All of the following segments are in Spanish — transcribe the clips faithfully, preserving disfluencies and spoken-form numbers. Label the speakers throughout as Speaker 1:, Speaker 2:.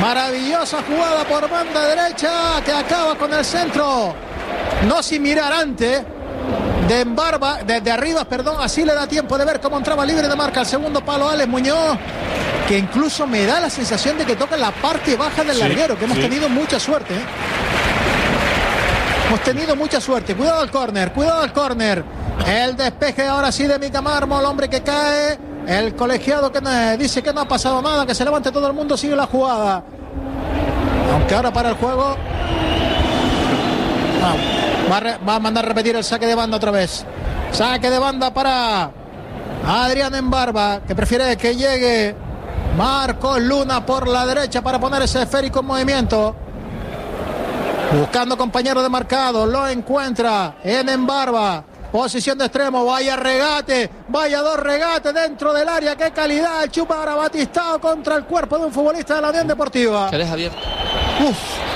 Speaker 1: Maravillosa jugada por banda derecha que acaba con el centro. No sin mirar antes. De Embarba, desde arriba, perdón, así le da tiempo de ver cómo entraba libre de marca al segundo palo Alex Muñoz, que incluso me da la sensación de que toca la parte baja del sí, larguero, que hemos sí. tenido mucha suerte. ¿eh? Hemos tenido mucha suerte. Cuidado al córner, cuidado al córner. El despeje ahora sí de Mika Mármol, hombre que cae. El colegiado que dice que no ha pasado nada, que se levante todo el mundo, sigue la jugada. Aunque ahora para el juego... No. Va a, re, va a mandar a repetir el saque de banda otra vez. Saque de banda para Adrián Embarba, que prefiere que llegue Marcos Luna por la derecha para poner ese esférico en movimiento. Buscando compañero de marcado, lo encuentra en Embarba. Posición de extremo, vaya regate, vaya dos regates dentro del área. Qué calidad, el chupa ahora Batistao contra el cuerpo de un futbolista de la Unión Deportiva.
Speaker 2: Se deja abierto.
Speaker 1: Uf.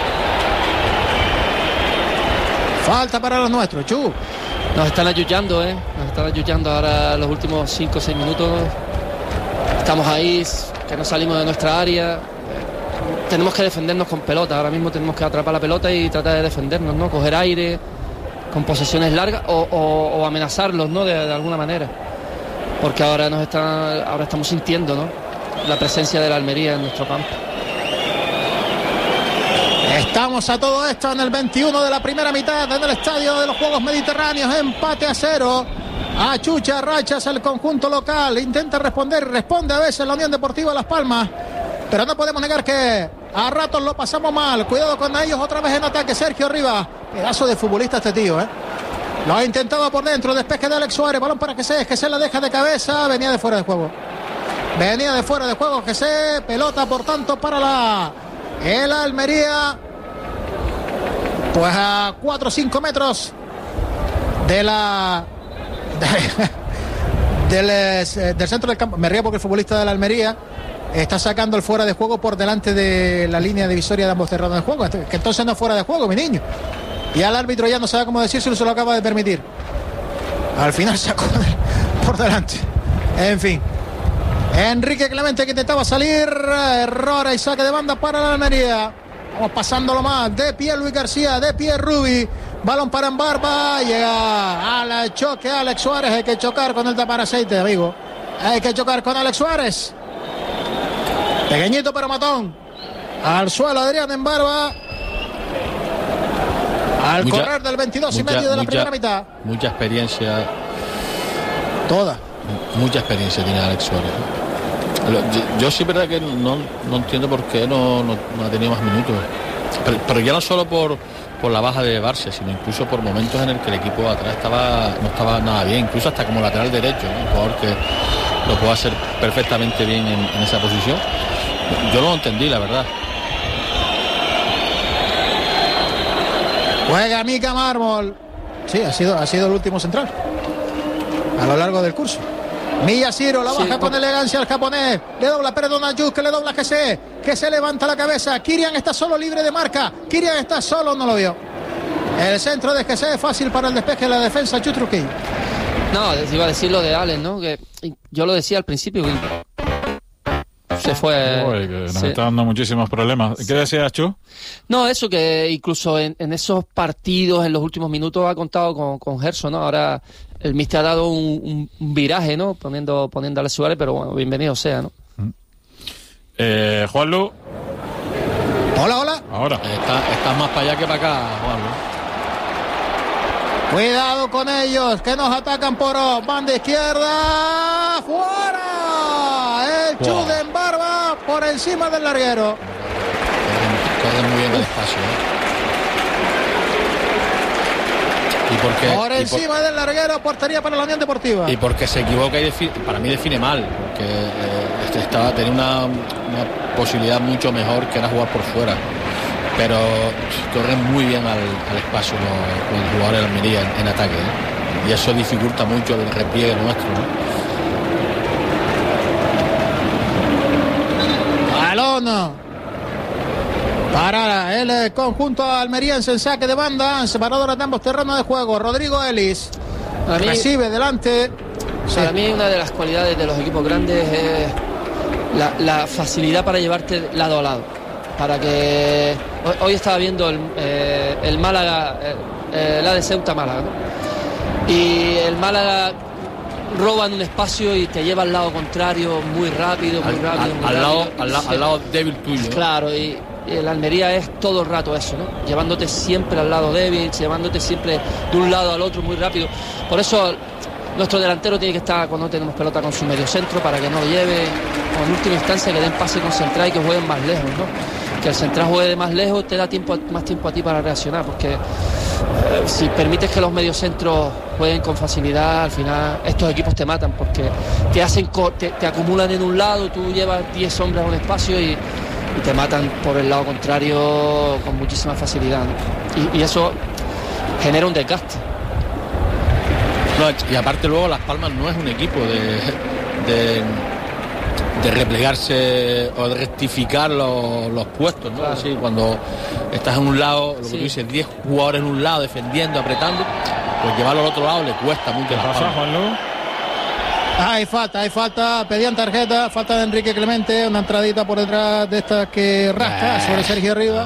Speaker 1: Falta para los nuestros, Chu.
Speaker 2: Nos están ayudando, ¿eh? Nos están ayudando ahora los últimos cinco o seis minutos. Estamos ahí, que no salimos de nuestra área. Tenemos que defendernos con pelota. Ahora mismo tenemos que atrapar la pelota y tratar de defendernos, ¿no? Coger aire con posesiones largas o, o, o amenazarlos, ¿no? De, de alguna manera. Porque ahora nos están, ahora estamos sintiendo, ¿no? La presencia de la Almería en nuestro campo.
Speaker 1: Estamos a todo esto en el veintiuno de la primera mitad en el estadio de los Juegos Mediterráneos. Empate a cero. Achucha rachas el conjunto local. Intenta responder, responde a veces la Unión Deportiva Las Palmas. Pero no podemos negar que a ratos lo pasamos mal. Cuidado con ellos otra vez en ataque. Sergio Rivas. Pedazo de futbolista este tío, ¿eh? Lo ha intentado por dentro. Despeje de Alex Suárez. Balón para que se, que se la deja de cabeza. Venía de fuera de juego. Venía de fuera de juego que se. Pelota por tanto para la... El Almería, pues a cuatro o cinco metros de la de, del, del centro del campo. Me río porque el futbolista de la Almería está sacando el fuera de juego por delante de la línea divisoria de ambos terrenos de juego. Que entonces no es fuera de juego, mi niño. Y al árbitro ya no sabe cómo decírselo, se lo acaba de permitir. Al final sacó por delante. En fin. Enrique Clemente que intentaba salir, error y saque de banda para la Almería. Vamos pasándolo más, de pie Luis García, de pie Rubi, balón para Embarba, llega al choque Alex Suárez. Hay que chocar con el taparaceite, amigo. Hay que chocar con Alex Suárez. Pequeñito pero matón. Al suelo Adrián Embarba. Al mucha, correr del veintidós mucha, y medio de la mucha, primera mitad.
Speaker 3: Mucha experiencia.
Speaker 1: Toda.
Speaker 3: Mucha experiencia tiene Alex Suárez. Yo, yo sí, verdad que no, no entiendo por qué no, no, no ha tenido más minutos. Pero, pero ya no solo por, por la baja de Barça, sino incluso por momentos en el que el equipo atrás estaba no estaba nada bien, incluso hasta como lateral derecho, ¿no? Un jugador que lo puede hacer perfectamente bien en, en esa posición. Yo no lo entendí, la verdad.
Speaker 1: Juega Mika Mármol. Sí, ha sido, ha sido el último central a lo largo del curso. Miyashiro la baja sí, con elegancia al japonés. Le dobla, perdón a Yus, que le dobla a G C. Que se levanta la cabeza. Kirian está solo, libre de marca. Kirian está solo, no lo vio. El centro de G C es fácil para el despeje de la defensa. Chutruqui.
Speaker 2: No, iba a decir lo de Allen, ¿no? Que yo lo decía al principio. Se fue.
Speaker 4: Uy, que nos
Speaker 2: sí.
Speaker 4: está dando muchísimos problemas. ¿Qué decías, Chu?
Speaker 2: No, eso que incluso en, en esos partidos, en los últimos minutos, ha contado con, con Gerson, ¿no? Ahora el míster ha dado un, un, un viraje, ¿no? Poniendo, poniendo a Suárez, pero bueno, bienvenido sea, ¿no?
Speaker 4: Eh, Juanlu.
Speaker 1: Hola, hola.
Speaker 4: Ahora.
Speaker 3: Estás está más para allá que para acá, Juanlu.
Speaker 1: Cuidado con ellos, que nos atacan por banda izquierda. ¡Fuera! El Chu de Embarba por encima del larguero.
Speaker 3: Corre muy bien el espacio, ¿eh? Y porque,
Speaker 1: por encima y por, del larguero, portería para la Unión Deportiva.
Speaker 3: Y porque se equivoca y define, para mí define mal, porque eh, estaba tenía una, una posibilidad mucho mejor que era jugar por fuera. Pero corren muy bien al, al espacio los, los jugadores de Almería en, en ataque, ¿eh? Y eso dificulta mucho el repliegue nuestro, ¿no?
Speaker 1: Balón para el conjunto almeriense en saque de banda, separadora de ambos terrenos de juego. Rodrigo Ellis
Speaker 2: para mí,
Speaker 1: recibe delante.
Speaker 2: Para
Speaker 1: sí.
Speaker 2: mí una de las cualidades de los equipos grandes es la, la facilidad para llevarte lado a lado. para que... Hoy, hoy estaba viendo el, eh, el Málaga, eh, la de Ceuta Málaga, ¿no? Y el Málaga roba en un espacio y te lleva al lado contrario muy rápido, muy
Speaker 3: al,
Speaker 2: rápido,
Speaker 3: al,
Speaker 2: muy
Speaker 3: al
Speaker 2: rápido.
Speaker 3: lado al,
Speaker 2: Sí.
Speaker 3: al lado débil tuyo, ¿no?
Speaker 2: Claro, y, y el Almería es todo el rato eso, ¿no? Llevándote siempre al lado débil, llevándote siempre de un lado al otro muy rápido. Por eso nuestro delantero tiene que estar, cuando tenemos pelota, con su mediocentro para que no lo lleve, o en última instancia que den pase concentrado y que jueguen más lejos, ¿no? Que el central juegue de más lejos te da tiempo, más tiempo a ti para reaccionar, porque eh, si permites que los mediocentros jueguen con facilidad, al final estos equipos te matan, porque te hacen co- te, te acumulan en un lado, tú llevas diez hombres a un espacio y, y te matan por el lado contrario con muchísima facilidad, ¿no? y, y eso genera un desgaste.
Speaker 3: No, y aparte luego Las Palmas no es un equipo de, de, de replegarse o de rectificar los, los puestos, ¿no?
Speaker 2: Claro.
Speaker 3: Así, cuando estás en un lado, lo que
Speaker 2: Sí.
Speaker 3: tú dices, diez jugadores en un lado defendiendo, apretando, pues llevarlo al otro lado le cuesta mucho.
Speaker 4: ¿Qué
Speaker 3: a Las
Speaker 4: pasa,
Speaker 3: Palmas.
Speaker 4: Juanlu?
Speaker 1: Hay falta, hay falta, pedían tarjeta, falta de Enrique Clemente, una entradita por detrás de esta que rasca
Speaker 3: Eh,
Speaker 1: sobre Sergio Rivas.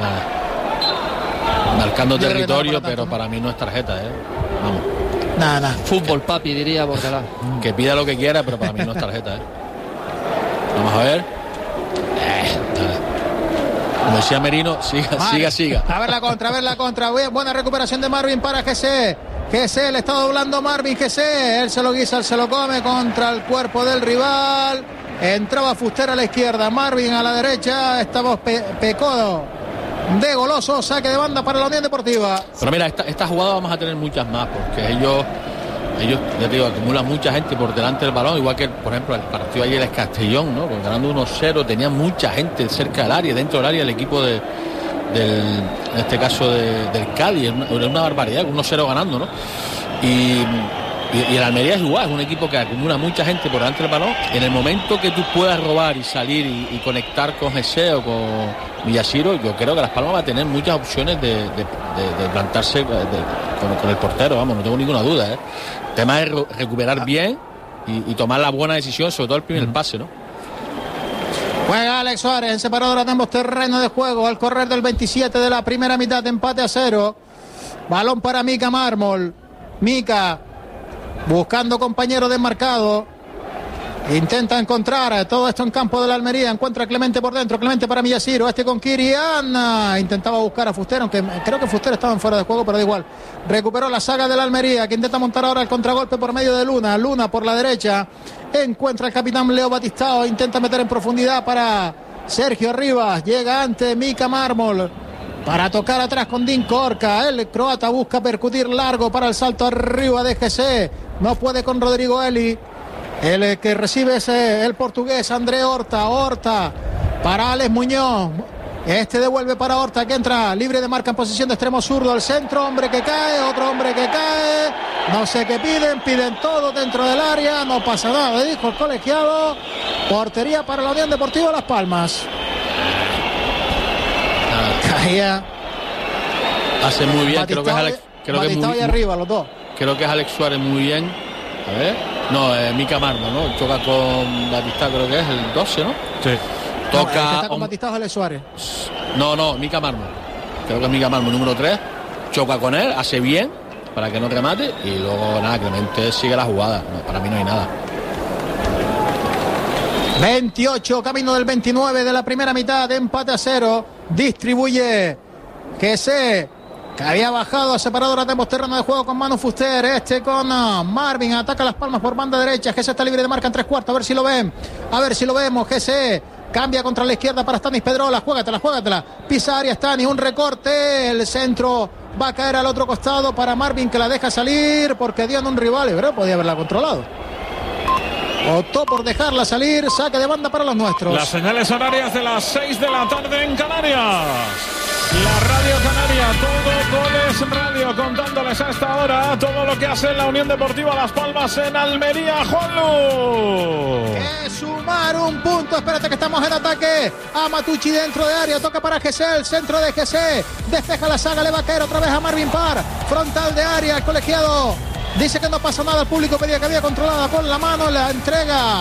Speaker 3: Nada. Marcando
Speaker 1: Yo creo que
Speaker 3: territorio,
Speaker 1: no para tanto,
Speaker 3: pero
Speaker 1: ¿no?
Speaker 3: para mí no es tarjeta, ¿eh? Vamos.
Speaker 1: Nada, nada.
Speaker 2: Fútbol, papi, diría Bordalás.
Speaker 3: Que pida lo que quiera, pero para mí no es tarjeta, ¿eh? Vamos a ver. Eh, nada. Como decía Merino, siga,
Speaker 1: Vale.
Speaker 3: siga, siga.
Speaker 1: A ver la contra, a ver la contra. Bien, buena recuperación de Marvin para G C. G C le está doblando Marvin G C. Él se lo guisa, él se lo come contra el cuerpo del rival. Entraba Fuster a la izquierda, Marvin a la derecha. Estamos pe Pecodo de goloso. Saque de banda para la Unión Deportiva.
Speaker 3: Pero mira, esta, esta jugada vamos a tener muchas más, porque ellos, ellos, ya te digo, acumulan mucha gente por delante del balón, igual que, por ejemplo, el partido ayer es Castellón, ¿no? Pues ganando uno cero, tenía mucha gente cerca del área, dentro del área, el equipo de, del, en este caso de, del Cádiz, es una, es una barbaridad, uno cero ganando, ¿no? Y, y, y el Almería es igual, es un equipo que acumula mucha gente por delante del balón. En el momento que tú puedas robar y salir y, y conectar con Gese o con Villasiro, yo creo que Las Palmas va a tener muchas opciones de, de, de, de plantarse de, con, con el portero, vamos, no tengo ninguna duda, ¿eh? El tema es re recuperar bien y, y tomar la buena decisión, sobre todo el primer pase, ¿no?
Speaker 1: Juega Alex Suárez en separadora de ambos terrenos de juego al correr del veintisiete de la primera mitad, empate a cero. Balón para Mica Mármol. Mica buscando compañero desmarcado. Intenta encontrar todo esto en campo de la Almería. Encuentra a Clemente por dentro. Clemente para Villasiro. Este con Kirian. Intentaba buscar a Fuster, aunque creo que Fuster estaba en fuera de juego, pero da igual. Recuperó la saga de la Almería, que intenta montar ahora el contragolpe por medio de Luna. Luna por la derecha. Encuentra al capitán Leo Batistao. Intenta meter en profundidad para Sergio Rivas. Llega ante Mica Mármol para tocar atrás con Dean Corca. El croata busca percutir largo para el salto arriba de G C. No puede con Rodrigo Eli. El que recibe es el portugués André Horta. Horta para Alex Muñoz. Este devuelve para Horta, que entra libre de marca en posición de extremo zurdo. El centro, hombre que cae, otro hombre que cae. No sé qué piden, piden todo dentro del área. No pasa nada, dijo el colegiado. Portería para la Unión Deportiva Las Palmas. Caía.
Speaker 3: Hace muy bien, creo que es Alex, creo que es muy,
Speaker 1: y arriba, los dos.
Speaker 3: creo que es Alex Suárez muy bien. A ver. No, eh, Mica Mármol, ¿no? Choca con Batista, creo que es el doce, ¿no?
Speaker 4: Sí.
Speaker 1: No,
Speaker 3: Toca.
Speaker 1: el que está con
Speaker 3: un...
Speaker 1: Batista es Alex Suárez.
Speaker 3: No, no, Mica Mármol. Creo que es Mica Mármol, número tres. Choca con él, hace bien para que no remate y luego nada, Clemente sigue la jugada. No, para mí no hay nada.
Speaker 1: veintiocho, camino del veintinueve de la primera mitad, empate a cero. Distribuye que se que había bajado a separadoras de ambos terrenos de juego con Manu Fuster. Este con uh, Marvin, ataca Las Palmas por banda derecha. G C está libre de marca en tres cuartos, a ver si lo ven. A ver si lo vemos. G C cambia contra la izquierda para Stanis Pedrola. Juégatela, juégatela. Pisa área Stanis, un recorte. El centro va a caer al otro costado para Marvin, que la deja salir porque dio en un rival, pero podía haberla controlado. Optó por dejarla salir. Saque de banda para los nuestros.
Speaker 4: Las señales horarias de las seis de la tarde en Canarias. La Radio Canaria, todo Goles Radio, contándoles a esta hora todo lo que hace la Unión Deportiva Las Palmas en Almería. Juanlu.
Speaker 1: Que sumar un punto. Espérate que estamos en ataque. A Matucci dentro de área. Toca para G C. El centro de G C. Despeja la saga. Le va a caer otra vez a Marvin Parr. Frontal de área. El colegiado dice que no pasa nada. El público pedía que había controlada con la mano. La entrega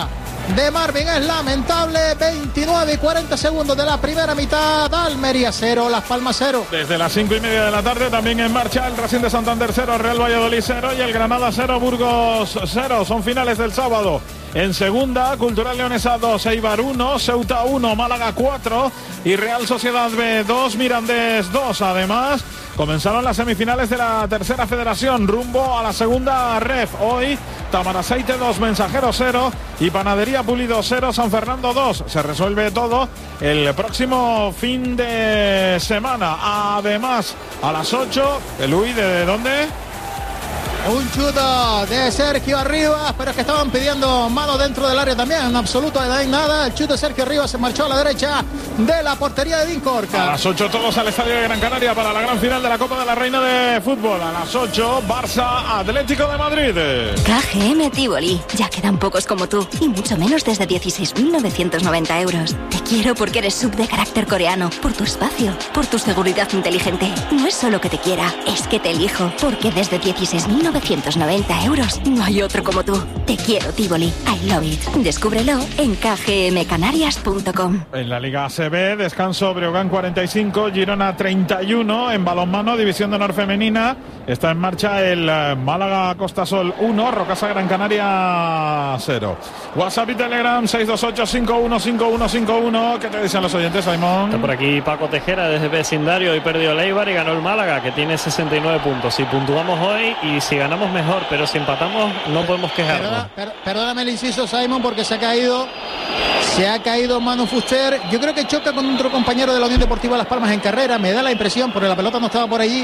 Speaker 1: de Marvin es lamentable. veintinueve y cuarenta segundos de la primera mitad. Almería cero, Las Palmas cero.
Speaker 4: Desde las cinco y media de la tarde también en marcha el Racing de Santander cero, Real Valladolid cero y el Granada cero, Burgos cero. Son finales del sábado. En segunda, Cultural Leonesa dos, Eibar uno, Ceuta uno, Málaga cuatro y Real Sociedad B dos, Mirandés dos. Además, comenzaron las semifinales de la tercera federación rumbo a la segunda ref. Hoy, Tamaraceite dos, Mensajero cero y Panadería Pulido cero, San Fernando dos. Se resuelve todo el próximo fin de semana. Además, a las ocho, el Luis, ¿de dónde?
Speaker 1: Un chuto de Sergio Arribas, pero es que estaban pidiendo mano dentro del área también. En absoluto no hay nada. El chuto de Sergio Arribas se marchó a la derecha de la portería de Dincorca.
Speaker 4: A las ocho todos al estadio de Gran Canaria para la gran final de la Copa de la Reina de Fútbol. A las ocho, Barça Atlético de Madrid.
Speaker 5: K G M Tivoli. Ya quedan pocos como tú. Y mucho menos desde dieciséis mil novecientos noventa euros. Te quiero porque eres sub de carácter coreano. Por tu espacio. Por tu seguridad inteligente. No es solo que te quiera. Es que te elijo. Porque desde dieciséis mil novecientos noventa euros no hay otro como tú. Te quiero, Tivoli. I love it. Descúbrelo en k g m canarias punto com.
Speaker 4: En la Liga A C B, descanso Breogán cuarenta y cinco, Girona treinta y uno. En balonmano, División de Honor Femenina, está en marcha el Málaga Costasol uno, Rocasa Gran Canaria cero. WhatsApp y Telegram seis dos ocho, cinco uno cinco uno cinco uno. ¿Qué te dicen los oyentes, Simón?
Speaker 6: Está por aquí Paco Tejera desde vecindario. Hoy perdió el Eibar y ganó el Málaga, que tiene sesenta y nueve puntos. Si puntuamos hoy y si ganamos mejor, pero si empatamos no podemos quejarnos.
Speaker 1: Perdona, per, perdóname el inciso, Simon, porque se ha caído se ha caído Manu Fuster. Yo creo que choca con otro compañero de la Unión Deportiva Las Palmas en carrera, me da la impresión, porque la pelota no estaba por allí.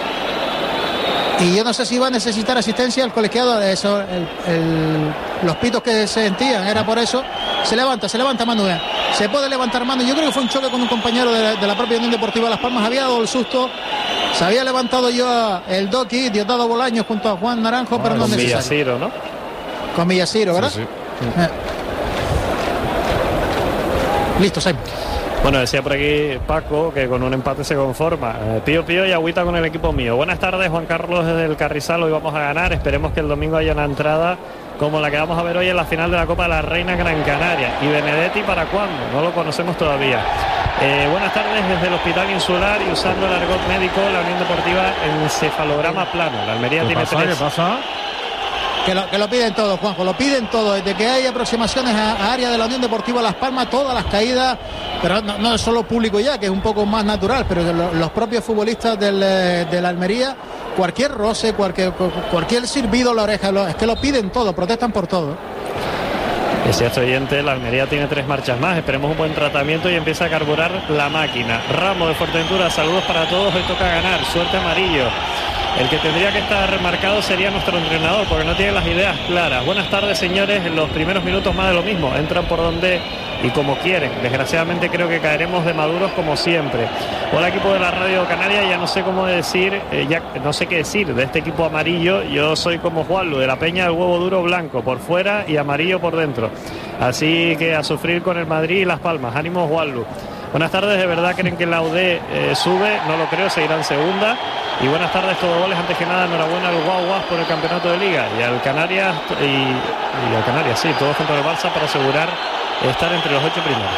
Speaker 1: Y yo no sé si va a necesitar asistencia el colegiado. Eso, el, el, los pitos que se sentían, era por eso. Se levanta, se levanta Manu. Se puede levantar Manu. Yo creo que fue un choque con un compañero de la, de la propia Unión Deportiva Las Palmas. Había dado el susto. Se había levantado yo el Doki, Diosdado Bolaños junto a Juan Naranjo, ah, pero no es necesario.
Speaker 6: Con Villaciro, ¿no?
Speaker 1: Con Villaciro, ¿verdad? Sí, sí. Eh. Listo, Simon.
Speaker 6: Bueno, decía por aquí Paco que con un empate se conforma. Eh, pío pío y agüita con el equipo mío. Buenas tardes, Juan Carlos desde el Carrizal. Hoy vamos a ganar. Esperemos que el domingo haya una entrada como la que vamos a ver hoy en la final de la Copa de la Reina Gran Canaria. ¿Y Benedetti para cuándo? No lo conocemos todavía. Eh, buenas tardes desde el Hospital Insular y usando el argot médico, la Unión Deportiva en cefalograma plano. La Almería tiene
Speaker 4: pasa,
Speaker 6: tres.
Speaker 4: ¿Qué pasa?
Speaker 1: Que lo, que lo piden todo, Juanjo, lo piden todo. Desde que hay aproximaciones a, a área de la Unión Deportiva Las Palmas, todas las caídas, pero no, no es solo público ya, que es un poco más natural, pero lo, los propios futbolistas del, de la Almería, cualquier roce, cualquier, cualquier silbido a la oreja, lo, es que lo piden todo, protestan por todo.
Speaker 6: Es cierto, oyente, la Almería tiene tres marchas más. Esperemos un buen tratamiento y empieza a carburar la máquina. Ramos de Fuerteventura, saludos para todos. Hoy toca ganar. Suerte amarillo. El que tendría que estar marcado sería nuestro entrenador, porque no tiene las ideas claras. Buenas tardes, señores. En los primeros minutos más de lo mismo. Entran por donde y como quieren. Desgraciadamente creo que caeremos de maduros como siempre. Hola, equipo de la Radio Canaria. Ya no sé cómo decir, eh, ya no sé qué decir de este equipo amarillo. Yo soy como Juanlu, de la Peña del huevo duro blanco por fuera y amarillo por dentro. Así que a sufrir con el Madrid y Las Palmas. Ánimo, Juanlu. Buenas tardes, ¿de verdad creen que la U D eh, sube? No lo creo, seguirán segunda. Y buenas tardes, todo goles. Antes que nada, enhorabuena al Guaguas por el campeonato de Liga y al Canarias, y, y al Canarias, sí, todos contra el Barça para asegurar estar entre los ocho primeros.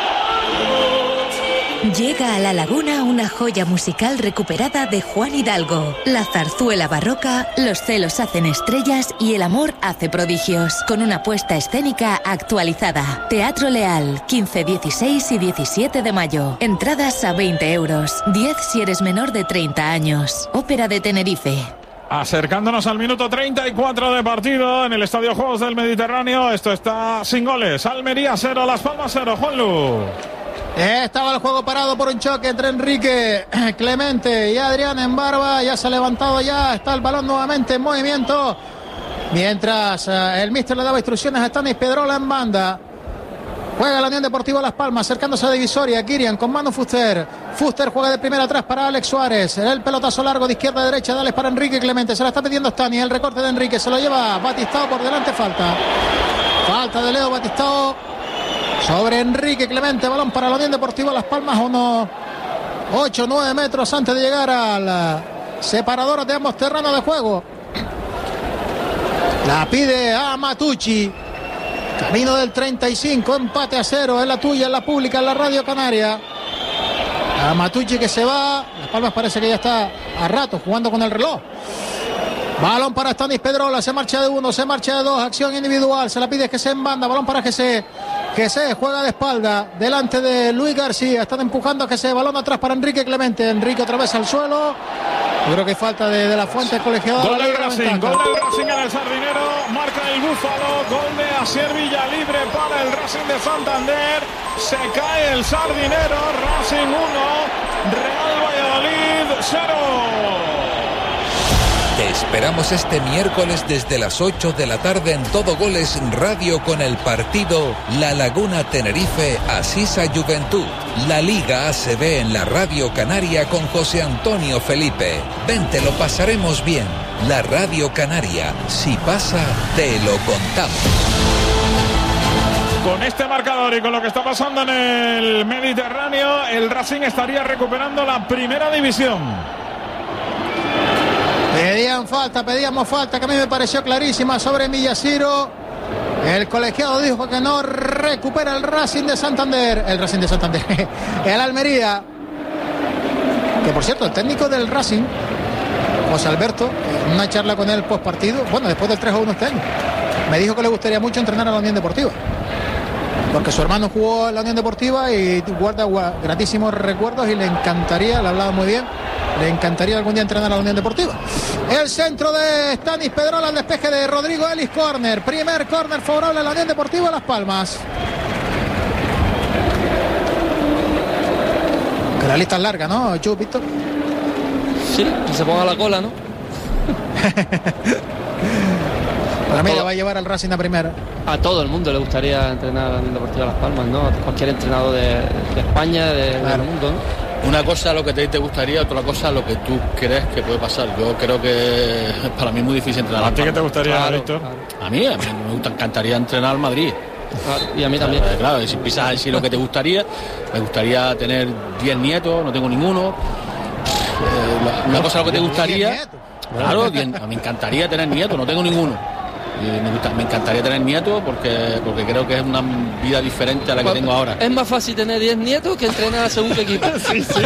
Speaker 7: Llega a La Laguna una joya musical recuperada de Juan Hidalgo. La zarzuela barroca, Los celos hacen estrellas y El amor hace prodigios. Con una puesta escénica actualizada. Teatro Leal, quince, dieciséis y diecisiete de mayo. Entradas a veinte euros. diez si eres menor de treinta años. Ópera de Tenerife.
Speaker 4: Acercándonos al minuto treinta y cuatro de partido en el Estadio Juegos del Mediterráneo. Esto está sin goles. Almería cero, Las Palmas cero. Juanlu.
Speaker 1: Estaba el juego parado por un choque entre Enrique Clemente y Adrián en Barba. Ya se ha levantado, ya está el balón nuevamente en movimiento. Mientras uh, el míster le daba instrucciones a Stanis Pedrola en banda. Juega la Unión Deportiva Las Palmas, acercándose a Divisoria. Kirian con Manu Fuster. Fuster juega de primera atrás para Alex Suárez. El pelotazo largo de izquierda a derecha de Alex para Enrique Clemente. Se la está pidiendo Stanis. El recorte de Enrique se lo lleva Batistao por delante. Falta. Falta de Leo Batistao sobre Enrique Clemente. Balón para la Unión Deportiva Las Palmas, unos ocho o nueve metros antes de llegar al separador de ambos terrenos de juego. La pide a Matucci. Camino del treinta y cinco, empate a cero, es la tuya, es la pública, en la Radio Canaria. A Matucci que se va, Las Palmas parece que ya está a rato jugando con el reloj. Balón para Stanis Pedrola, se marcha de uno, se marcha de dos, acción individual, se la pide que se en banda, balón para que se que se juega de espalda, delante de Luis García, están empujando a que se balón atrás para Enrique Clemente, Enrique otra vez al suelo, yo creo que falta de, de la Fuente colegiada.
Speaker 4: Gol del Racing, gol del Racing en el Sardinero, marca el Búfalo, gol de Asier Villalibre para el Racing de Santander, se cae el Sardinero, Racing uno, Real Valladolid cero.
Speaker 8: Te esperamos este miércoles desde las ocho de la tarde en Todo Goles Radio con el partido La Laguna Tenerife Asisa Juventud. La Liga A C B en la Radio Canaria con José Antonio Felipe. Ven, te lo pasaremos bien. La Radio Canaria, si pasa, te lo contamos.
Speaker 4: Con este marcador y con lo que está pasando en el Mediterráneo, el Racing estaría recuperando la primera división.
Speaker 1: Pedían falta, pedíamos falta, que a mí me pareció clarísima sobre Millasiro. El colegiado dijo que no recupera el Racing de Santander. El Racing de Santander. El Almería. Que por cierto, el técnico del Racing, José Alberto, en una charla con él post partido, bueno, después del tres a uno este año, me dijo que le gustaría mucho entrenar a la Unión Deportiva. Porque su hermano jugó en la Unión Deportiva y guarda gratísimos recuerdos y le encantaría, le hablaba muy bien, le encantaría algún día entrenar a la Unión Deportiva. El centro de Stanis Pedrola, al despeje de Rodrigo Ellis, córner. Primer córner favorable a la Unión Deportiva Las Palmas. Que la lista es larga, ¿no, Chupito?
Speaker 2: Sí, que se ponga la cola, ¿no?
Speaker 1: Para mí le va a llevar al Racing a primera.
Speaker 2: A todo el mundo le gustaría entrenar a la Unión Deportiva Las Palmas, ¿no? A cualquier entrenador de, de España, de, claro, del mundo, ¿no?
Speaker 3: Una cosa lo que te, te gustaría, otra cosa lo que tú crees que puede pasar. Yo creo que para mí es muy difícil entrenar.
Speaker 4: ¿A ti qué te gustaría, claro, Víctor?
Speaker 3: Claro. A mí, a mí me gusta, encantaría entrenar al Madrid.
Speaker 2: Claro, y a mí también.
Speaker 3: Claro, claro, si empiezas a decir lo que te gustaría, me gustaría tener diez nietos, no tengo ninguno. Eh, una cosa lo que te gustaría, claro, diez, me encantaría tener nietos, no tengo ninguno. Y me, gusta, me encantaría tener nietos porque, porque creo que es una vida diferente a la que tengo ahora.
Speaker 2: Es más fácil tener diez nietos que entrenar a segundo equipo.
Speaker 4: Sí, sí.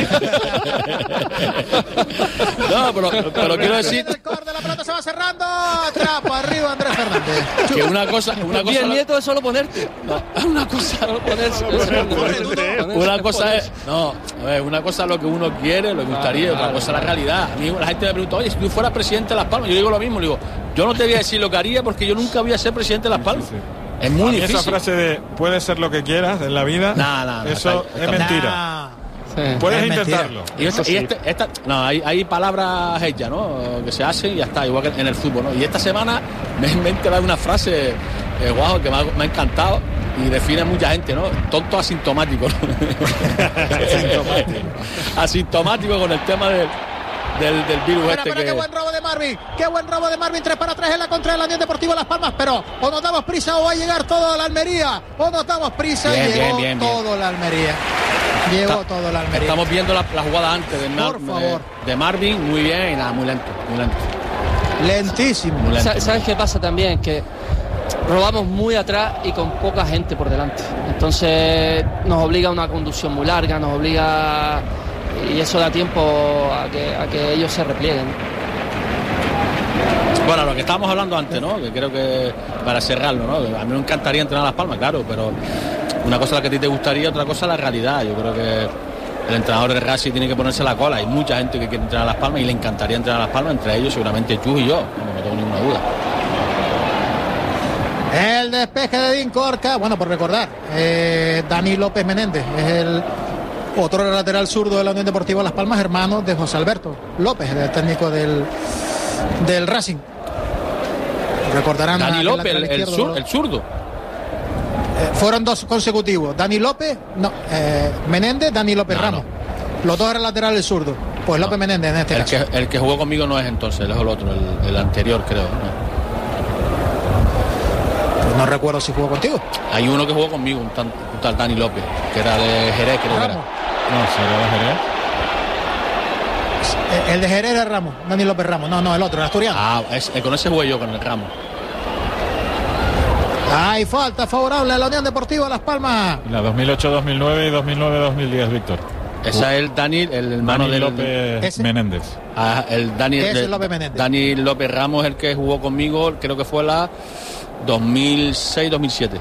Speaker 3: No, pero, pero quiero decir...
Speaker 1: El corte de la pelota se va cerrando. Atrapa arriba Andrés Fernández.
Speaker 3: Que una cosa... Una cosa
Speaker 2: diez nietos es solo ponerte.
Speaker 3: No, una cosa...
Speaker 2: Solo ponerse, solo ponerse,
Speaker 3: una cosa es... No, a ver, una cosa es lo que uno quiere, lo que gustaría, claro, otra cosa es la realidad. A mí la gente me pregunta, oye, si tú fueras presidente de Las Palmas, yo digo lo mismo, digo, yo no te voy a decir lo que haría porque yo nunca voy a ser presidente de Las Palmas. Sí, sí, sí. Es muy difícil.
Speaker 4: Esa frase de puedes ser lo que quieras en la vida,
Speaker 3: nah, nah, nah,
Speaker 4: eso
Speaker 3: está,
Speaker 4: es
Speaker 3: está,
Speaker 4: mentira.
Speaker 1: Nah.
Speaker 4: Sí. Puedes es intentarlo.
Speaker 3: Y, este, y este, esta, no, hay, hay palabras hechas, ¿no? Que se hacen y ya está, igual que en el fútbol, ¿no? Y esta semana me he enterado de una frase, eh, guau, que me ha, me ha encantado y define a mucha gente, ¿no? Tonto asintomático, ¿no? asintomático. Asintomático con el tema de... Del, del virus
Speaker 1: espera,
Speaker 3: este
Speaker 1: espera,
Speaker 3: que...
Speaker 1: qué buen robo de Marvin, qué buen robo de Marvin, tres para tres en la contra de la Unión Deportiva Las Palmas, pero o nos damos prisa o va a llegar todo la Almería, o nos damos prisa,
Speaker 3: bien,
Speaker 1: y llegó
Speaker 3: bien, bien,
Speaker 1: todo
Speaker 3: bien.
Speaker 1: la Almería, llegó
Speaker 3: Está,
Speaker 1: todo la Almería.
Speaker 3: Estamos viendo la, la jugada antes de, Mar,
Speaker 1: Por favor.
Speaker 3: de, de Marvin, muy bien, y nada, muy lento, muy lento.
Speaker 1: Lentísimo.
Speaker 3: Muy lento.
Speaker 2: ¿Sabes qué pasa también? Que robamos muy atrás y con poca gente por delante, entonces nos obliga a una conducción muy larga, nos obliga... Y eso da tiempo a que, a que ellos se replieguen.
Speaker 3: Bueno, lo que estábamos hablando antes, ¿no? Que creo que para cerrarlo, ¿no? A mí me encantaría entrenar a Las Palmas, claro, pero una cosa es la que a ti te gustaría, otra cosa es la realidad. Yo creo que el entrenador de Racing tiene que ponerse la cola. Hay mucha gente que quiere entrenar a Las Palmas y le encantaría entrenar a Las Palmas, entre ellos seguramente Chus y yo, no, no tengo ninguna duda.
Speaker 1: El despeje de Dean Corca, bueno, por recordar, eh, Dani López Menéndez es el otro lateral zurdo de la Unión Deportiva Las Palmas, hermano de José Alberto López, el técnico del, del Racing. Recordarán
Speaker 3: Dani López, el, el, sur,
Speaker 1: ¿no?
Speaker 3: el zurdo.
Speaker 1: Eh, fueron dos consecutivos. Dani López, no, eh, Menéndez, Dani López no, Ramos. No. Los dos eran laterales zurdos. Pues no. López Menéndez en este
Speaker 3: el
Speaker 1: caso.
Speaker 3: Que, el que jugó conmigo no es entonces, es el otro, el, el anterior, creo. ¿no?
Speaker 1: No recuerdo si jugó contigo.
Speaker 3: Hay uno que jugó conmigo, un, tan, un tal Dani López, que era de Jerez, creo que era.
Speaker 4: No, ¿será de Jerez?
Speaker 1: El de Jerez era Ramos, Dani López Ramos. No, no, el otro, el asturiano.
Speaker 3: Ah, es, con ese jugué yo, con el Ramos.
Speaker 1: Hay falta favorable a la Unión Deportiva Las Palmas.
Speaker 4: La dos mil ocho dos mil nueve y dos mil nueve dos mil diez, Víctor.
Speaker 3: Esa es el Dani, el hermano
Speaker 4: Dani
Speaker 3: del
Speaker 4: López
Speaker 1: ese,
Speaker 4: Menéndez.
Speaker 3: Ah, el Dani,
Speaker 1: ese
Speaker 3: de,
Speaker 1: es López Menéndez.
Speaker 3: Dani López Ramos, el que jugó conmigo, creo que fue la dos mil seis dos mil siete.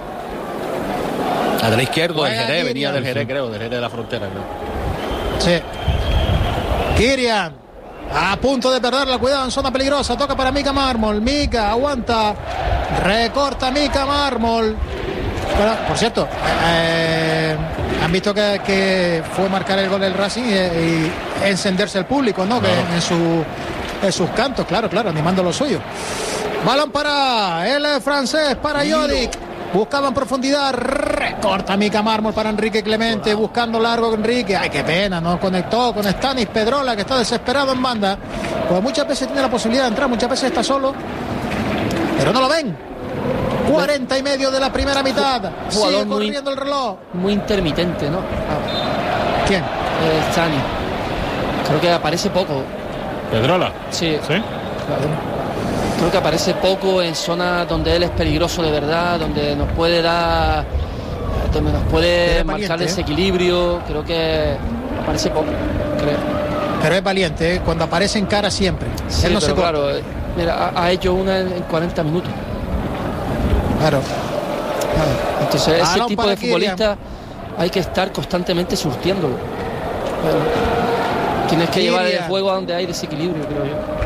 Speaker 3: A la izquierda, del Jerez, venía del Jerez, creo, del Jerez de la Frontera, creo.
Speaker 1: Sí. Kirian, a punto de perderla, cuidado en zona peligrosa, toca para Mika Mármol, Mika aguanta, recorta Mika Mármol. Bueno, por cierto, eh, han visto que, que fue marcar el gol el Racing y, y encenderse el público, ¿no? Claro. Que en, su, en sus cantos, claro, claro, animando lo suyo. Balón para el francés, para Jodik. Buscaba en profundidad, recorta Mika Mármol para Enrique Clemente, buscando largo Enrique. Ay, qué pena, no conectó con Stanis Pedrola, que está desesperado en banda. Pues muchas veces tiene la posibilidad de entrar, muchas veces está solo, pero no lo ven. cuarenta y medio de la primera mitad.
Speaker 2: Jugador
Speaker 1: Sigue
Speaker 2: muy,
Speaker 1: corriendo el reloj.
Speaker 2: Muy intermitente, ¿no? Ah.
Speaker 1: ¿Quién?
Speaker 2: Eh, Stanis. Creo que aparece poco.
Speaker 4: ¿Pedrola?
Speaker 2: Sí.
Speaker 4: ¿Sí?
Speaker 2: Claro. Creo que aparece poco en zonas donde él es peligroso de verdad, donde nos puede dar, donde nos puede marcar
Speaker 1: valiente,
Speaker 2: desequilibrio. ¿eh? Creo que aparece poco, creo.
Speaker 1: Pero es valiente, ¿eh? Cuando aparece en cara siempre.
Speaker 2: Sí,
Speaker 1: él no
Speaker 2: pero
Speaker 1: se
Speaker 2: claro, eh, mira, ha, ha hecho una en, en cuarenta minutos.
Speaker 1: Claro.
Speaker 2: claro. Entonces ese
Speaker 1: Balón
Speaker 2: tipo de futbolista hay que estar constantemente surtiéndolo. Bueno, tienes que
Speaker 1: Kirian.
Speaker 2: llevar el juego a donde hay desequilibrio, creo yo.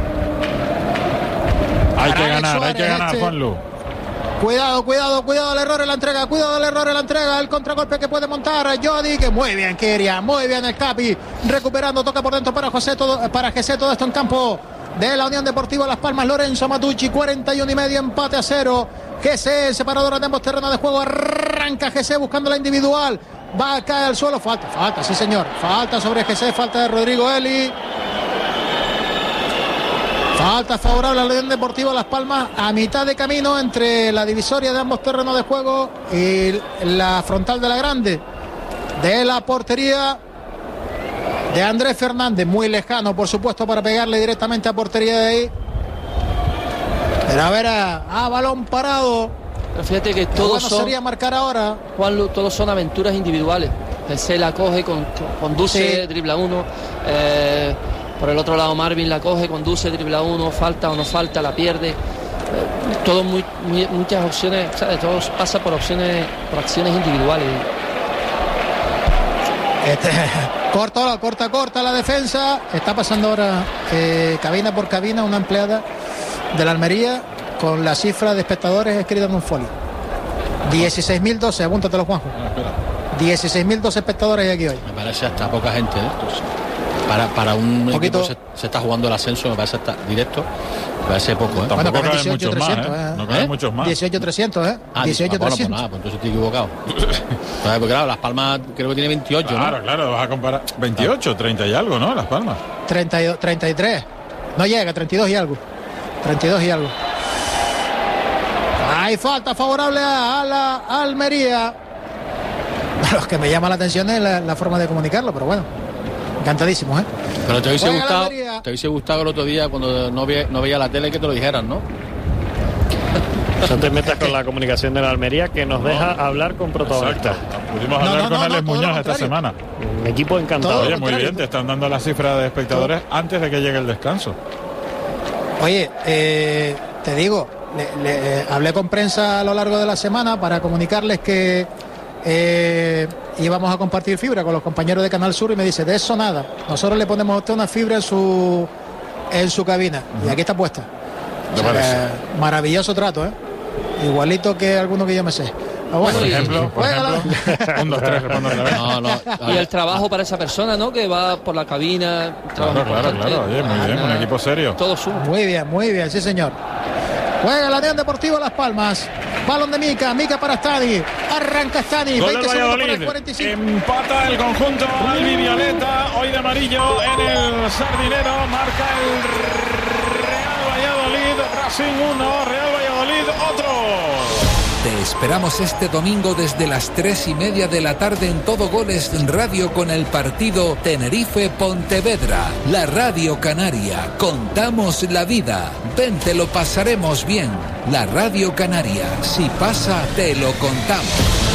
Speaker 4: Hay
Speaker 1: Para
Speaker 4: que
Speaker 1: Alex
Speaker 4: ganar,
Speaker 1: Suárez,
Speaker 4: hay que ganar,
Speaker 1: este.
Speaker 4: Juanlu.
Speaker 1: Cuidado, cuidado, cuidado al error en la entrega, cuidado al error en la entrega, el contragolpe que puede montar Jody, que muy bien Kirian, muy bien el Capi, recuperando, toca por dentro para José, todo, para José, todo esto en campo de la Unión Deportiva Las Palmas, Lorenzo Matucci, cuarenta y uno y medio, empate a cero, Jesse, separadora de ambos terrenos de juego, arranca Jesse buscando la individual, va a caer al suelo, falta, falta, sí señor, falta sobre Jesse, falta de Rodrigo Eli. Falta favorable a la Unión Deportiva Las Palmas a mitad de camino entre la divisoria de ambos terrenos de juego y la frontal de la grande de la portería de Andrés Fernández, muy lejano por supuesto para pegarle directamente a portería de ahí. Pero a ver, a, a balón parado.
Speaker 2: Pero fíjate que todos
Speaker 1: bueno
Speaker 2: son,
Speaker 1: sería marcar ahora.
Speaker 2: Juan, todos son aventuras individuales. Se la coge, con, conduce,
Speaker 1: Sí.
Speaker 2: dribla uno. Eh, Por el otro lado Marvin la coge, conduce, dribla uno, falta o no falta, la pierde. Eh, todo muy, muy, muchas opciones, ¿sabes? Todo pasa por opciones, por acciones individuales.
Speaker 1: Este, corta, corta, corta la defensa. Está pasando ahora eh, cabina por cabina una empleada de la Almería con la cifra de espectadores escrita en un folio. dieciséis mil doce, apúntatelo, Juanjo. dieciséis mil doce espectadores hay aquí hoy.
Speaker 3: Me parece hasta poca gente, ¿eh? Entonces, para, para un
Speaker 1: Poquito.
Speaker 3: equipo se, se está jugando el ascenso, me parece hasta directo, me parece poco, ¿eh?
Speaker 4: Tampoco
Speaker 1: Bueno,
Speaker 4: caben
Speaker 1: dieciocho,
Speaker 4: muchos más,
Speaker 1: trescientos,
Speaker 4: ¿eh?
Speaker 1: ¿eh?
Speaker 4: No caben
Speaker 3: ¿Eh?
Speaker 4: muchos más.
Speaker 1: dieciocho trescientos, ¿eh?
Speaker 3: Ah,
Speaker 1: dieciocho
Speaker 3: ah, bueno, pues
Speaker 1: trescientos.
Speaker 3: nada, pues entonces estoy equivocado. Pues claro, Las Palmas creo que tiene veintiocho,
Speaker 4: Claro,
Speaker 3: ¿no?
Speaker 4: claro, vas a comparar. veintiocho, treinta y algo, ¿no? Las Palmas.
Speaker 1: treinta y dos, treinta y tres. No llega, treinta y dos y algo. treinta y dos y algo. Hay falta favorable a la Almería. Lo que me llama la atención es la, la forma de comunicarlo, pero bueno. Encantadísimo, ¿eh?
Speaker 3: Pero te hubiese
Speaker 1: Juega la
Speaker 3: gustado,
Speaker 1: Almería.
Speaker 3: te hubiese gustado el otro día cuando no, ve, no veía la tele que te lo dijeran, ¿no?
Speaker 6: No te metas con la comunicación de la Almería, que nos deja hablar con protagonistas.
Speaker 4: Exacto. Pudimos
Speaker 1: No,
Speaker 4: hablar
Speaker 1: no,
Speaker 4: con
Speaker 1: no,
Speaker 4: Alex
Speaker 1: no, todo lo
Speaker 4: Muñoz esta
Speaker 1: contrario.
Speaker 4: semana.
Speaker 6: Un equipo encantado.
Speaker 1: Todo
Speaker 4: Oye,
Speaker 1: lo
Speaker 4: muy
Speaker 1: contrario.
Speaker 4: bien, te están dando la cifra de espectadores antes de que llegue el descanso.
Speaker 1: Oye, eh, te digo, le, le, eh, hablé con prensa a lo largo de la semana para comunicarles que eh, íbamos a compartir fibra con los compañeros de Canal Sur y me dice, de eso nada, nosotros le ponemos a usted una fibra en su en su cabina y aquí está puesta.
Speaker 4: ¿Te
Speaker 1: O sea,
Speaker 4: parece?
Speaker 1: que maravilloso trato, ¿eh? Igualito que alguno que yo me sé. Pero bueno,
Speaker 4: Por ejemplo, por
Speaker 1: juégala.
Speaker 4: ejemplo. Un, dos, tres, respondo otra vez.
Speaker 3: No, no.
Speaker 2: Y el trabajo para esa persona, ¿no? Que va por la cabina. un trabajo
Speaker 4: Claro, claro,
Speaker 2: importante.
Speaker 4: claro. Oye, muy bien, un
Speaker 2: Nada,
Speaker 4: equipo serio.
Speaker 2: Todo suma.
Speaker 1: Muy bien, muy bien, sí señor. Juega la Unión Deportiva Las Palmas. Balón de Mica, Mica para Stani. Arranca Stani.
Speaker 4: Gol del
Speaker 1: veinte segundos para el
Speaker 4: Valladolid.
Speaker 1: cuarenta y cinco.
Speaker 4: Empata el conjunto albivioleta. Hoy de amarillo en el Sardinero. Marca el Real Valladolid. Racing uno, Real Valladolid otro.
Speaker 8: Te esperamos este domingo desde las tres y media de la tarde en Todo Goles Radio con el partido Tenerife-Pontevedra. La Radio Canaria. Contamos la vida. Ven, te lo pasaremos bien. La Radio Canaria. Si pasa, te lo contamos.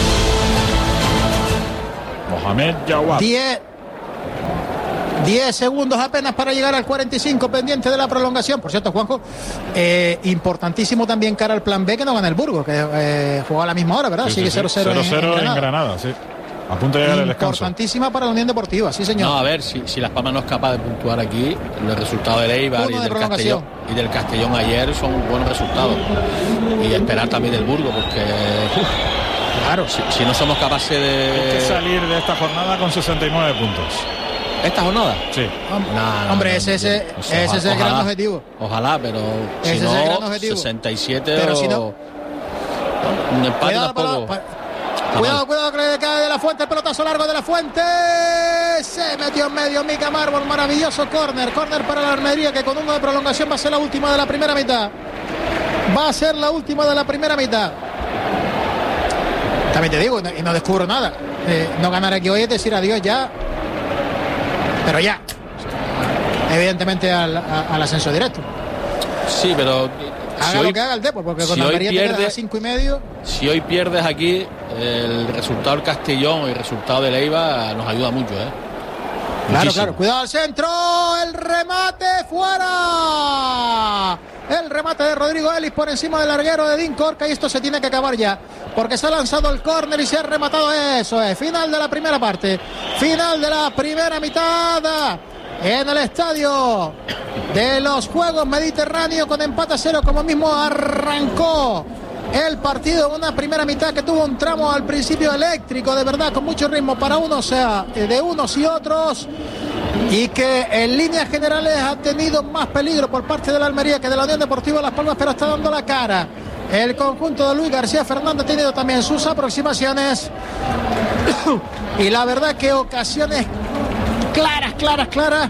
Speaker 4: Mohamed Jawad.
Speaker 1: diez segundos apenas para llegar al cuarenta y cinco, pendiente de la prolongación. Por cierto, Juanjo, eh, importantísimo también cara al plan B, que no gana el Burgos, que eh, juega a la misma hora, ¿verdad?
Speaker 4: Sí,
Speaker 1: Sigue
Speaker 4: sí,
Speaker 1: cero cero
Speaker 4: en,
Speaker 1: en, en Granada.
Speaker 4: en Granada, sí. A punto de llegar el descanso.
Speaker 1: Importantísima para la Unión Deportiva, sí, señor.
Speaker 3: No, a ver, si, si Las Palmas no es capaz de puntuar aquí, los resultados del Eibar y
Speaker 1: de
Speaker 3: del, Castellón, y del Castellón ayer son buenos resultados. Y esperar también del Burgos, porque uf,
Speaker 1: claro,
Speaker 3: si, si no somos capaces de...
Speaker 4: Hay que salir de esta jornada con sesenta y nueve puntos.
Speaker 3: ¿Esta jornada?
Speaker 4: Sí.
Speaker 3: Nah, nah,
Speaker 1: Hombre,
Speaker 3: nah,
Speaker 1: ese, ese,
Speaker 3: no sé,
Speaker 1: ese es el
Speaker 3: ojalá,
Speaker 1: gran objetivo.
Speaker 3: Ojalá, pero
Speaker 1: Ese
Speaker 3: si
Speaker 1: es el gran
Speaker 3: no,
Speaker 1: objetivo.
Speaker 3: sesenta y siete
Speaker 1: Pero
Speaker 3: o...
Speaker 1: si no-
Speaker 3: un empate
Speaker 1: Cuidado,
Speaker 3: tampoco.
Speaker 1: para- pa- cuidado, cuidado, que le cae de la Fuente, el pelotazo largo de la Fuente. Se metió en medio Mica Mármol, maravilloso córner. Córner para la Almería, que con uno de prolongación va a ser la última de la primera mitad. Va a ser la última de la primera mitad. También te digo, y no, y no descubro nada. Eh, no ganar aquí hoy es decir adiós ya. Pero ya. Evidentemente al, a- al ascenso directo.
Speaker 3: Sí, pero...
Speaker 1: Haga
Speaker 3: si
Speaker 1: lo
Speaker 3: hoy,
Speaker 1: que haga el Depor, porque con
Speaker 3: si hoy
Speaker 1: Almería te quedas
Speaker 3: pierde-
Speaker 1: a cinco y medio.
Speaker 3: si hoy pierdes aquí, el resultado del Castellón y el resultado del Eibar nos ayuda mucho, ¿eh?
Speaker 1: Claro,
Speaker 3: Muchísimo.
Speaker 1: claro. Cuidado al centro. El remate fuera. El remate de Rodrigo Ellis por encima del larguero de Dean Corca. Y esto se tiene que acabar ya, porque se ha lanzado el córner y se ha rematado. Eso es. Final de la primera parte. Final de la primera mitad. En el estadio de los Juegos Mediterráneos, con empate a cero, como mismo arrancó el partido. Una primera mitad que tuvo un tramo al principio eléctrico, de verdad, con mucho ritmo para unos, o sea, de unos y otros, y que en líneas generales ha tenido más peligro por parte de la Almería que de la Unión Deportiva Las Palmas, pero está dando la cara. El conjunto de Luis García Fernández ha tenido también sus aproximaciones y la verdad que ocasiones claras, claras, claras,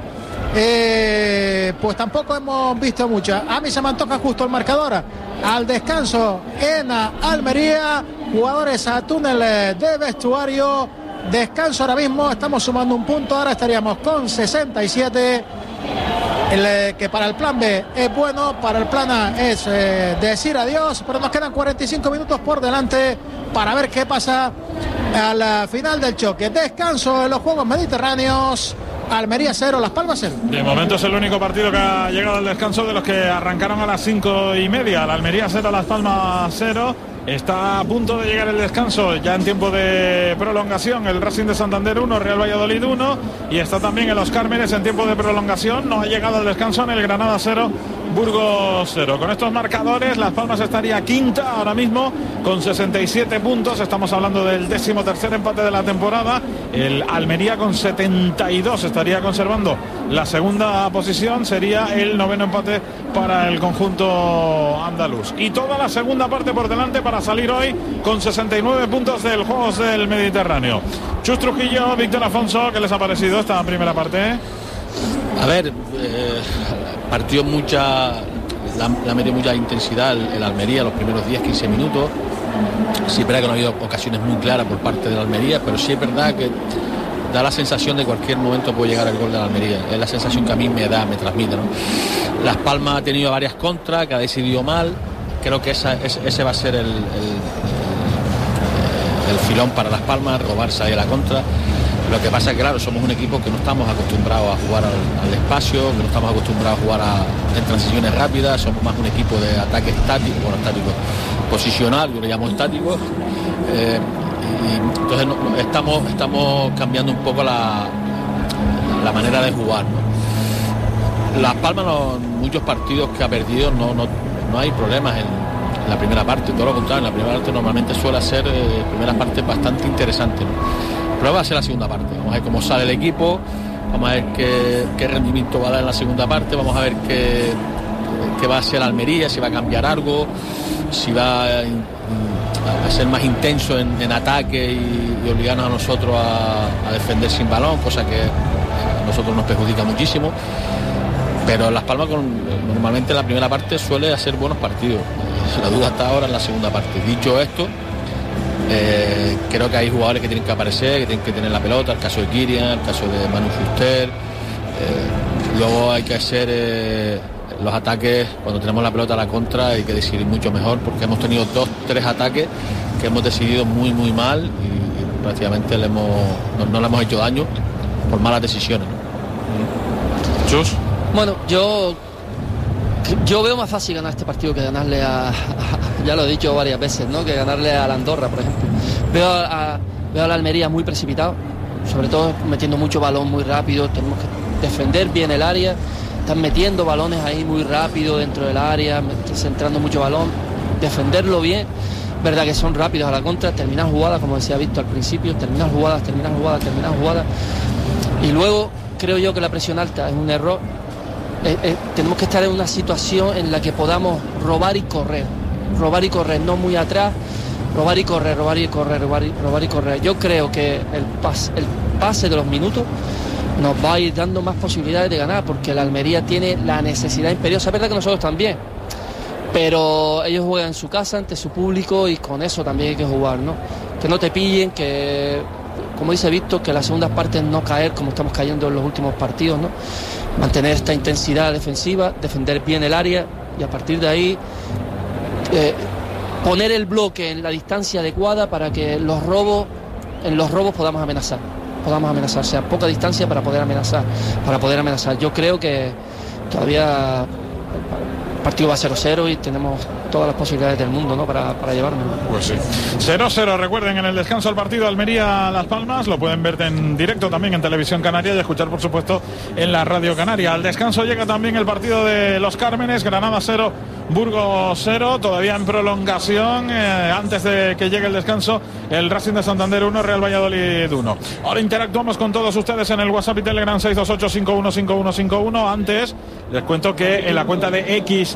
Speaker 1: eh, pues tampoco hemos visto muchas. A mí se me antoja justo el marcador. Al descanso en Almería, jugadores a túnel de vestuario. Descanso ahora mismo, estamos sumando un punto, ahora estaríamos con sesenta y siete. El, eh, que para el plan B es bueno, para el plan A es eh, decir adiós, pero nos quedan cuarenta y cinco minutos por delante para ver qué pasa a la final del choque. Descanso en los Juegos Mediterráneos. Almería cero, Las Palmas cero.
Speaker 4: De momento es el único partido que ha llegado al descanso de los que arrancaron a las cinco y media. La Almería cero, Las Palmas cero. Está a punto de llegar el descanso ya en tiempo de prolongación. El Racing de Santander uno, Real Valladolid uno. Y está también en Los Cármenes en tiempo de prolongación. No ha llegado al descanso en el Granada cero, Burgos cero. Con estos marcadores, Las Palmas estaría quinta ahora mismo con sesenta y siete puntos. Estamos hablando del décimo tercer empate de la temporada. El Almería con setenta y dos estaría conservando la segunda posición. Sería el noveno empate para el conjunto andaluz. Y toda la segunda parte por delante para salir hoy con sesenta y nueve puntos del Juegos del Mediterráneo. Chus Trujillo, Víctor Afonso, ¿qué les ha parecido esta primera parte?
Speaker 3: A ver, eh, partió mucha, la, la metió mucha intensidad el, el Almería los primeros diez quince minutos. Sí es verdad que no ha habido ocasiones muy claras por parte de la Almería, pero sí es verdad que da la sensación de que cualquier momento puede llegar el gol de la Almería. Es la sensación que a mí me da, me transmite, ¿no? Las Palmas ha tenido varias contras, que ha decidido mal. Creo que esa, ese, ese va a ser el, el, el filón para Las Palmas, robarse ahí a la contra. Lo que pasa es que, claro, somos un equipo que no estamos acostumbrados a jugar al, al espacio, que no estamos acostumbrados a jugar a, en transiciones rápidas. Somos más un equipo de ataque estático, bueno, estático posicional, yo le llamo estático. Eh, y entonces no, estamos, estamos cambiando un poco la, la manera de jugar, ¿no? Las Palmas, no, muchos partidos que ha perdido, no, no, no hay problemas en, en la primera parte, todo lo contrario. En la primera parte normalmente suele ser eh, primera parte bastante interesante, ¿no? Pero va a ser la segunda parte. Vamos a ver cómo sale el equipo, vamos a ver qué, qué rendimiento va a dar en la segunda parte, vamos a ver qué, qué va a ser Almería, si va a cambiar algo, si va a, a ser más intenso en, en ataque y, y obligarnos a nosotros a, a defender sin balón, cosa que a nosotros nos perjudica muchísimo. pero Las Palmas con, normalmente en la primera parte suele hacer buenos partidos. La duda está ahora en la segunda parte. Dicho esto, eh, creo que hay jugadores que tienen que aparecer, que tienen que tener la pelota, el caso de Kirian, el caso de Manu Fuster. Eh, luego hay que hacer eh, los ataques cuando tenemos la pelota a la contra, hay que decidir mucho mejor, porque hemos tenido dos, tres ataques que hemos decidido muy muy mal y, y prácticamente le hemos, no, no le hemos hecho daño por malas decisiones, ¿no?
Speaker 4: Chus.
Speaker 2: Bueno, yo yo veo más fácil ganar este partido que ganarle a, a ya lo he dicho varias veces, ¿no? Que ganarle a la Andorra, por ejemplo. Veo a, a, veo a la Almería muy precipitado, sobre todo metiendo mucho balón muy rápido. Tenemos que defender bien el área. Están metiendo balones ahí muy rápido dentro del área, centrando mucho balón, defenderlo bien. Verdad que son rápidos a la contra, terminar jugadas, como decía Víctor al principio, terminar jugadas, terminar jugadas, terminar jugadas. Y luego creo yo que la presión alta es un error. Eh, eh, tenemos que estar en una situación en la que podamos robar y correr, robar y correr, no muy atrás, robar y correr, robar y correr, robar y, robar y correr. Yo creo que el, pas, el pase de los minutos nos va a ir dando más posibilidades de ganar, porque la Almería tiene la necesidad imperiosa. Es verdad que nosotros también, pero ellos juegan en su casa, ante su público, y con eso también hay que jugar, ¿no? Que no te pillen, que, como dice Víctor, que las segundas partes no caer como estamos cayendo en los últimos partidos, ¿no? Mantener esta intensidad defensiva, defender bien el área, y a partir de ahí eh, poner el bloque en la distancia adecuada para que los robos, en los robos podamos amenazar. podamos amenazar, o sea, poca distancia para poder amenazar, para poder amenazar. Yo creo que todavía el partido va cero cero y tenemos todas las posibilidades del mundo, ¿no? para, para llevarnos.
Speaker 4: Pues sí. cero cero, recuerden, en el descanso el partido Almería-Las Palmas, lo pueden ver en directo también en Televisión Canaria y escuchar, por supuesto, en la Radio Canaria. Al descanso llega también el partido de Los Cármenes, Granada cero, Burgos cero, todavía en prolongación, eh, antes de que llegue el descanso, el Racing de Santander uno, Real Valladolid uno. Ahora interactuamos con todos ustedes en el WhatsApp y Telegram seis dos ocho, cinco uno cinco uno cinco uno. Antes les cuento que en la cuenta de X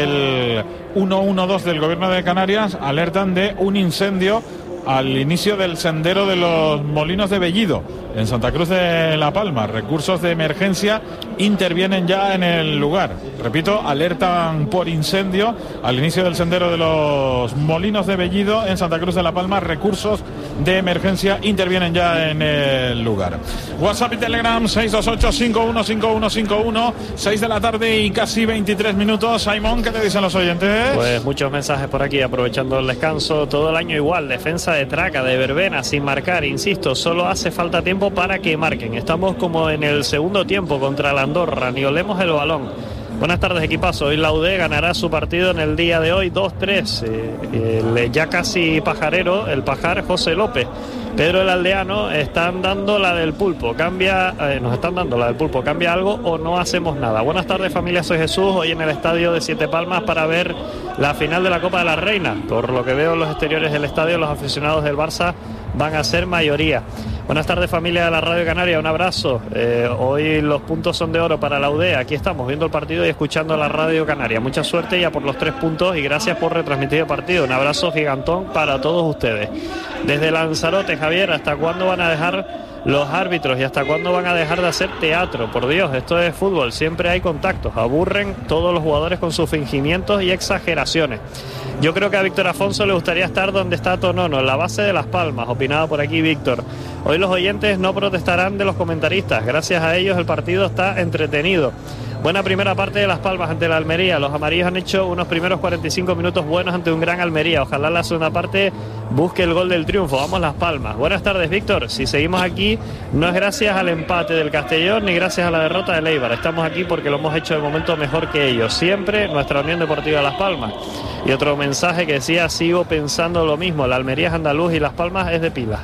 Speaker 4: del ciento doce del Gobierno de Canarias alertan de un incendio al inicio del sendero de los Molinos de Bellido, en Santa Cruz de La Palma. Recursos de emergencia intervienen ya en el lugar. Repito, alertan por incendio al inicio del sendero de los Molinos de Bellido, en Santa Cruz de La Palma. Recursos de emergencia intervienen ya en el lugar. WhatsApp y Telegram seis dos ocho, cinco uno cinco uno cinco uno. seis de la tarde y casi veintitrés minutos. Simón, ¿qué te dicen los oyentes?
Speaker 6: Pues muchos mensajes por aquí, aprovechando el descanso. Todo el año igual, defensa de Traca, de Verbena, sin marcar, insisto, solo hace falta tiempo para que marquen. Estamos como en el segundo tiempo contra la Andorra, ni olemos el balón. Buenas tardes, equipazo. Hoy la U D ganará su partido en el día de hoy dos tres. Eh, el ya casi pajarero, el pajar José López. Pedro el Aldeano, están dando la del pulpo. Cambia, eh, nos están dando la del pulpo. ¿Cambia algo o no hacemos nada? Buenas tardes, familia, soy Jesús. Hoy en el estadio de Siete Palmas para ver la final de la Copa de la Reina. Por lo que veo en los exteriores del estadio, los aficionados del Barça van a ser mayoría. Buenas tardes, familia de la Radio Canaria, un abrazo. Eh, hoy los puntos son de oro para la U D. Aquí estamos viendo el partido y escuchando la Radio Canaria. Mucha suerte ya por los tres puntos y gracias por retransmitir el partido. Un abrazo gigantón para todos ustedes. Desde Lanzarote, Javier, ¿hasta cuándo van a dejar los árbitros y hasta cuándo van a dejar de hacer teatro? Por Dios, esto es fútbol, siempre hay contactos. Aburren todos los jugadores con sus fingimientos y exageraciones. Yo creo que a Víctor Afonso le gustaría estar donde está Tonono, en la base de Las Palmas. Opinaba por aquí Víctor. Hoy los oyentes no protestarán de los comentaristas. Gracias a ellos el partido está entretenido. Buena primera parte de Las Palmas ante la Almería. Los amarillos han hecho unos primeros cuarenta y cinco minutos buenos ante un gran Almería. Ojalá la segunda parte busque el gol del triunfo. Vamos Las Palmas. Buenas tardes, Víctor. Si seguimos aquí, no es gracias al empate del Castellón ni gracias a la derrota del Eibar. Estamos aquí porque lo hemos hecho de momento mejor que ellos. Siempre nuestra Unión Deportiva Las Palmas. Y otro mensaje que decía, sigo pensando lo mismo. La Almería es andaluz y Las Palmas es de pila.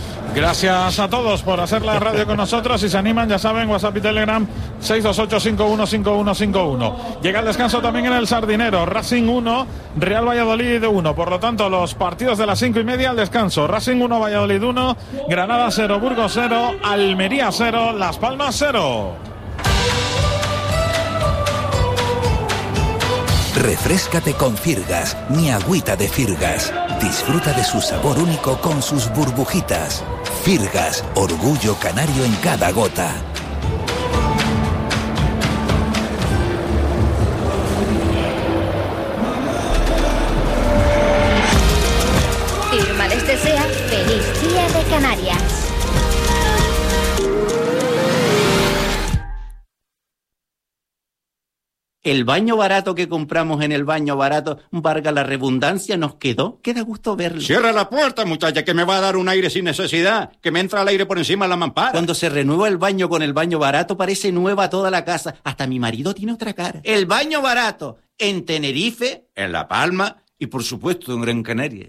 Speaker 4: Gracias a todos por hacer la radio con nosotros. Si se animan, ya saben, WhatsApp y Telegram seis dos ocho, cinco uno cinco uno cinco uno. Llega el descanso también en el Sardinero. Racing uno, Real Valladolid uno. Por lo tanto, los partidos de las cinco y media al descanso. Racing uno, Valladolid uno, Granada cero, Burgos cero, Almería cero, Las Palmas cero.
Speaker 8: Refréscate con Firgas, mi agüita de Firgas. Disfruta de su sabor único con sus burbujitas. Firgas, orgullo canario en cada gota.
Speaker 5: Alma les desea feliz día de Canarias.
Speaker 9: El baño barato que compramos en el baño barato, valga la redundancia, nos quedó. Queda gusto verlo.
Speaker 10: Cierra la puerta, muchacha, que me va a dar un aire sin necesidad. Que me entra el aire por encima de la mampara.
Speaker 9: Cuando se renueva el baño con el baño barato, parece nueva toda la casa. Hasta mi marido tiene otra cara. El baño barato, en Tenerife,
Speaker 10: en La Palma y, por supuesto, en Gran Canaria.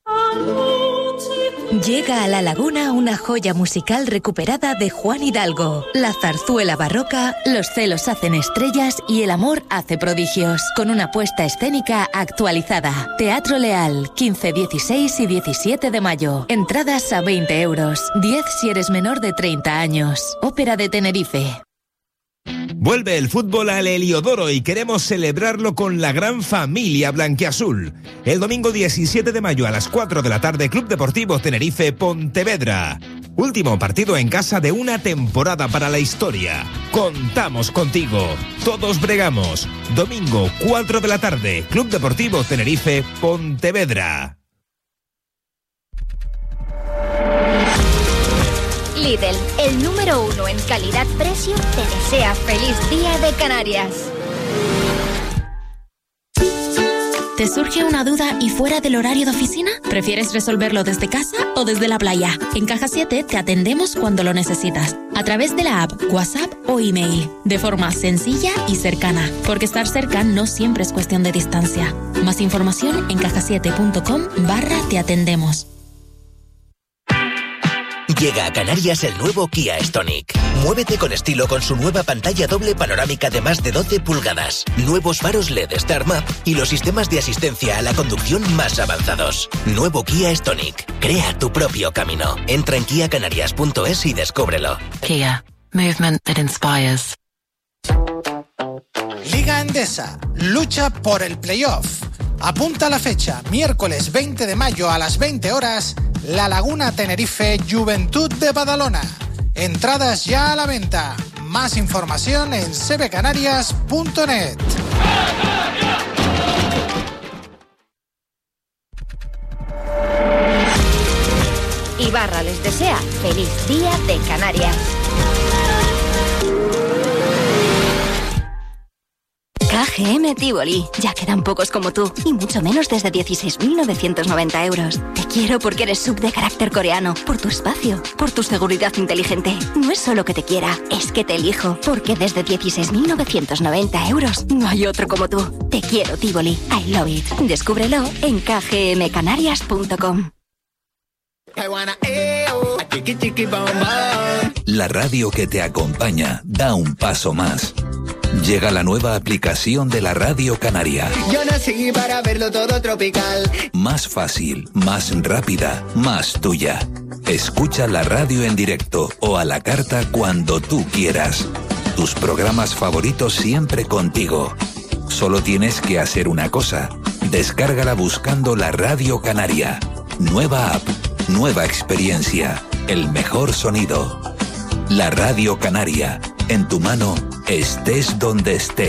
Speaker 7: Llega a La Laguna una joya musical recuperada de Juan Hidalgo. La zarzuela barroca, Los celos hacen estrellas y El amor hace prodigios. Con una puesta escénica actualizada. Teatro Leal, quince, dieciséis y diecisiete de mayo. Entradas a veinte euros. diez si eres menor de treinta años. Ópera de Tenerife.
Speaker 11: Vuelve el fútbol al Heliodoro y queremos celebrarlo con la gran familia blanquiazul. El domingo diecisiete de mayo a las cuatro de la tarde, Club Deportivo Tenerife Pontevedra. Último partido en casa de una temporada para la historia. Contamos contigo. Todos bregamos. Domingo cuatro de la tarde, Club Deportivo Tenerife Pontevedra.
Speaker 5: Lidl, el número uno en calidad-precio, te desea feliz día de Canarias.
Speaker 12: ¿Te surge una duda y fuera del horario de oficina? ¿Prefieres resolverlo desde casa o desde la playa? En Caja siete te atendemos cuando lo necesitas, a través de la app, WhatsApp o email, de forma sencilla y cercana, porque estar cerca no siempre es cuestión de distancia. Más información en caja siete punto com barra te atendemos.
Speaker 13: Llega a Canarias el nuevo Kia Stonic. Muévete con estilo con su nueva pantalla doble panorámica de más de doce pulgadas, nuevos faros L E D Star Map y los sistemas de asistencia a la conducción más avanzados. Nuevo Kia Stonic. Crea tu propio camino. Entra en kia canarias punto es y descúbrelo.
Speaker 14: Kia. Movement that inspires.
Speaker 15: Liga Endesa. Lucha por el playoff. Apunta la fecha. Miércoles veinte de mayo a las veinte horas. La Laguna Tenerife Juventud de Badalona. Entradas ya a la venta. Más información en c b canarias punto net.
Speaker 5: Ibarra les desea feliz día de Canarias. K G M Tivoli. Ya quedan pocos como tú. Y mucho menos desde dieciséis mil novecientos noventa euros. Te quiero porque eres sub de carácter coreano. Por tu espacio. Por tu seguridad inteligente. No es solo que te quiera. Es que te elijo. Porque desde dieciséis mil novecientos noventa euros no hay otro como tú. Te quiero, Tivoli. I love it. Descúbrelo en k g m canarias punto com.
Speaker 8: La radio que te acompaña da un paso más. Llega la nueva aplicación de la Radio Canaria.
Speaker 16: Yo nací para verlo todo tropical.
Speaker 8: Más fácil, más rápida, más tuya. Escucha la radio en directo o a la carta cuando tú quieras. Tus programas favoritos siempre contigo. Solo tienes que hacer una cosa. Descárgala buscando la Radio Canaria. Nueva app, nueva experiencia, el mejor sonido. La Radio Canaria, en tu mano, estés donde estés.